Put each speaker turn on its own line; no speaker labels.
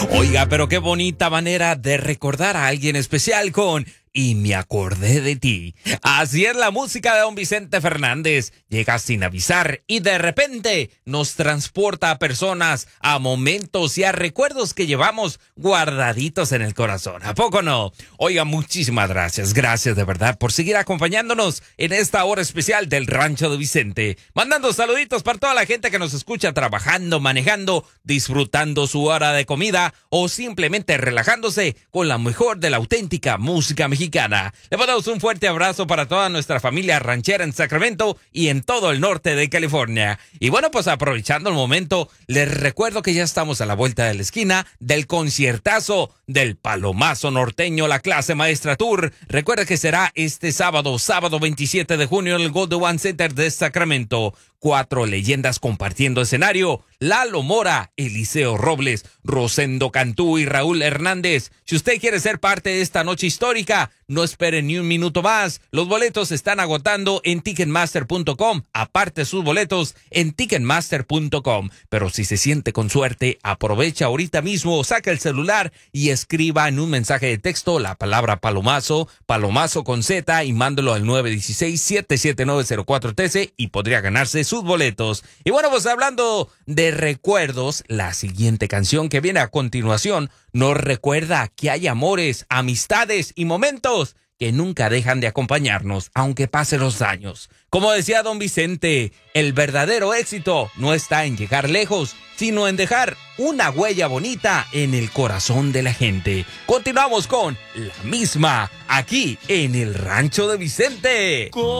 Oiga, pero qué bonita manera de recordar a alguien especial con "Y me acordé de ti". Así es la música de don Vicente Fernández. Llega sin avisar y de repente nos transporta a personas, a momentos y a recuerdos que llevamos guardaditos en el corazón. ¿A poco no? Oiga, muchísimas gracias. Gracias de verdad por seguir acompañándonos en esta hora especial del Rancho de Vicente. Mandando saluditos para toda la gente que nos escucha trabajando, manejando, disfrutando su hora de comida o simplemente relajándose con la mejor de la auténtica música mexicana. Le mandamos un fuerte abrazo para toda nuestra familia ranchera en Sacramento y en todo el norte de California. Y bueno, pues aprovechando el momento, les recuerdo que ya estamos a la vuelta de la esquina del conciertazo del Palomazo Norteño, la clase maestra tour. Recuerda que será este sábado 27 de junio en el Golden One Center de Sacramento. 4 leyendas compartiendo escenario: Lalo Mora, Eliseo Robles, Rosendo Cantú y Raúl Hernández. Si usted quiere ser parte de esta noche histórica, no espere ni un minuto más. Los boletos se están agotando en Ticketmaster.com. Aparte sus boletos en Ticketmaster.com. Pero si se siente con suerte, aprovecha ahorita mismo, saca el celular y escriba en un mensaje de texto la palabra Palomazo, Palomazo con Z, y mándelo al 916-779-0413 y podría ganarse sus boletos. Y bueno, pues hablando de recuerdos, la siguiente canción que viene a continuación nos recuerda que hay amores, amistades y momentos que nunca dejan de acompañarnos, aunque pasen los años. Como decía don Vicente, el verdadero éxito no está en llegar lejos, sino en dejar una huella bonita en el corazón de la gente. Continuamos con la misma aquí en el Rancho de Vicente.